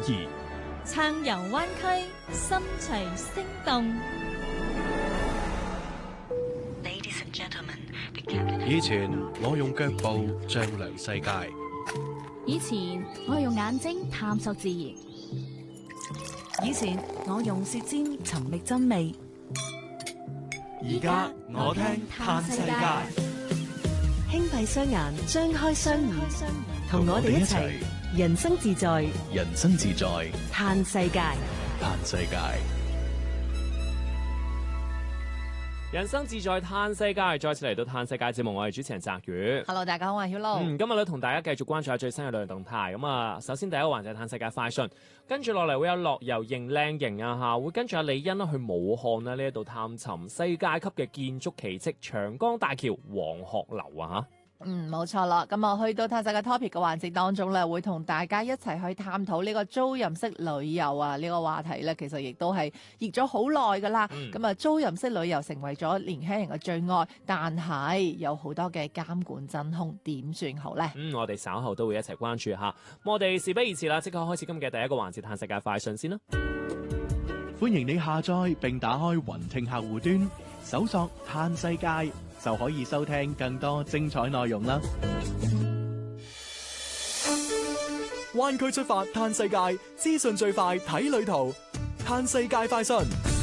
義， 撐遊灣區，心隨聲動。 以前我用腳步丈量世界， 以前我用眼睛探索自然， 以前我用舌尖尋覓真味， 而家我聽嘆世界。 輕閉雙眼，張開雙耳，同我哋一齊人生自在， 人生自在， 嘆世界。 嘆世界。 人生自在嘆世界，再次嚟到嘆世界節目，我係主持人澤宇。 Hello， 大家好，我係曉露。 今日咧同大家繼續關注下最新嘅旅遊動態。咁啊，首先第一個環節係嘆世界快訊，跟住落嚟會有樂遊認靚型啊嚇，會跟住阿李欣去武漢呢一度探尋世界級嘅建築奇蹟長江大橋黃鶴樓啊嚇。 冇錯啦。咁啊，去到嘆世界 topic 嘅環節當中咧，會同大家一齊去探討呢個租賃式旅遊啊呢個話題咧，其實亦都係熱咗好耐噶啦。咁啊，租賃式旅遊成為咗年輕人嘅最愛，但係有好多嘅監管真空，點算好呢？ 我哋稍後都會一齊關注下。我哋事不宜遲啦，即刻開始今日嘅第一個環節嘆世界快訊先啦。 歡迎你下載並打開雲聽客戶端，搜索嘆世界，就可以收聽更多精彩內容啦。灣區出發嘆世界，資訊最快睇旅途，嘆世界快訊。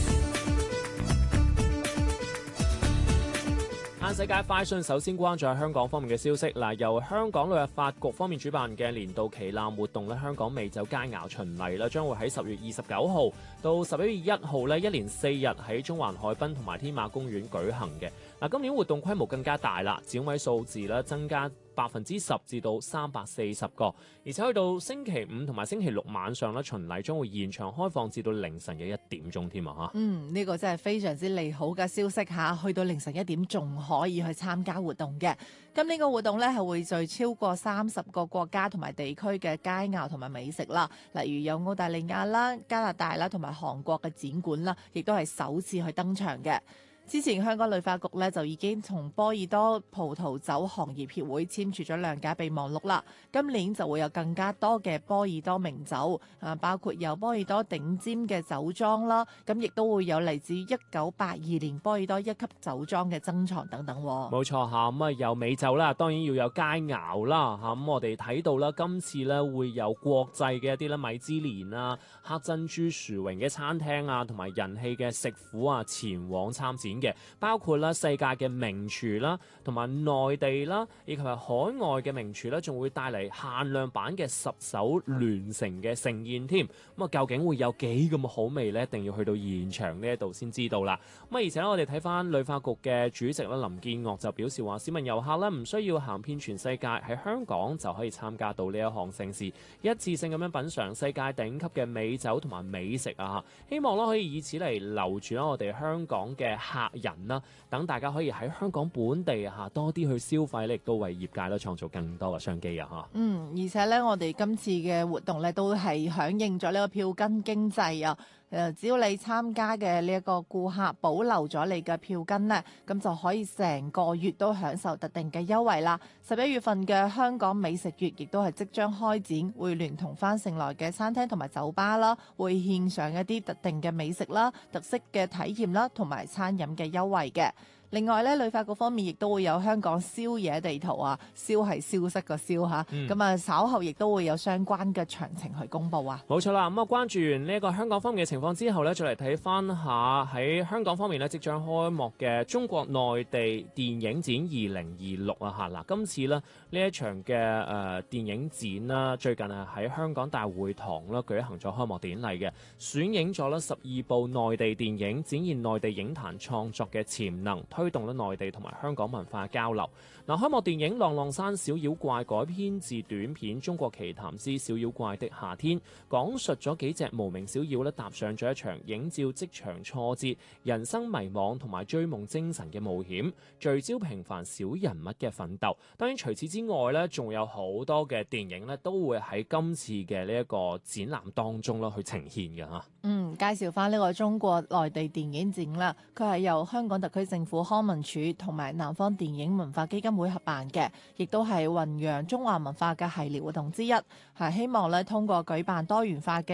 嘆世界快訊首先關注下香港方面嘅消息。由香港旅遊發局方面主辦嘅年度旗艦活動香港美酒佳肴巡禮將會喺10月29號到11月1號一連4日喺中環海濱同埋天馬公園舉行嘅。今年活動規模更加大啦，展位數字增加10%至到340個，而且去到星期五同埋星期六晚上巡禮將會現場開放至到凌晨嘅1點鐘添啊！ 呢個真係非常之利好嘅消息嚇，去到凌晨1點仲可以去參加活動嘅。今年個活動呢係會聚超過30個國家同埋地區嘅佳肴同埋美食啦，例如有澳大利亞啦、加拿大啦同埋韓國嘅展館啦，亦都係首次去登場嘅。之前香港旅發局就已經同波爾多葡萄酒行業協會簽署咗諒解備忘錄啦。今年就會有更加多嘅波爾多名酒，包括有波爾多頂尖嘅酒莊啦，咁亦都會有嚟自1982年波爾多1級酒莊嘅珍藏等等。 冇錯嚇，咁有美酒啦，當然要有佳肴啦嚇。咁我哋睇到啦，今次咧會有國際嘅一啲米芝蓮啊、黑珍珠殊榮嘅餐廳啊，同埋人氣嘅食府啊前往參展。包括啦世界嘅名廚啦，同埋內地啦，以及係海外嘅名廚啦，仲會帶嚟限量版嘅10手聯成嘅盛宴添。究竟會有幾咁好味呢？一定要去到現場呢一度先知道啦。而且我哋睇翻旅發局嘅主席啦林建岳就表示話，市民遊客唔需要行遍全世界，喺香港就可以參加到呢一項盛事，一次性咁樣品嘗世界頂級嘅美酒同埋美食啊！希望可以以此嚟留住我哋香港嘅客人啦，等大家可以喺香港本地多啲去消費，亦都為業界創造更多嘅商機啊！ 而且咧，我哋今次嘅活動咧都係響應咗呢個票根經濟啊！只要你參加嘅呢一個顧客保留咗你嘅票根呢，咁就可以成個月都享受特定嘅優惠啦。11月份嘅香港美食月亦都係即將開展，會聯同翻盛來嘅餐廳同埋酒吧啦，會獻上一啲特定嘅美食啦、特色嘅體驗啦，同埋餐飲嘅優惠嘅。另外咧，旅發局方面亦都會有香港宵夜地圖啊，宵係消失個宵嚇，咁稍後亦都會有相關嘅詳情去公布啊。 冇錯啦，關注完呢一個香港方面嘅情況之後呢，再嚟睇翻下喺香港方面呢，即將開幕嘅中國內地電影展2026啊嚇。今次呢一場嘅電影展啦，最近係喺香港大會堂啦舉行咗開幕典禮嘅，選影咗啦12部內地電影，展現內地影壇創作嘅潛能，推動咗內地同埋香港文化交流。開幕電影《浪浪山小妖怪》改編自短片《中國奇談之小妖怪的夏天》，講述咗幾隻無名小妖踏上咗一場映照職場挫折、人生迷惘同埋追夢精神嘅冒險，聚焦平凡小人物嘅奮鬥。當然除此之外呢，仲有好多嘅電影呢都會喺今次嘅呢一個展覽當中去呈現嘅嚇。 介紹翻呢個中國內地電影展啦，佢係由香港特區政府康文署同埋南方電影文化基金會合辦嘅，亦都係弘揚中華文化嘅系列活動之一，係希望咧通過舉辦多元化嘅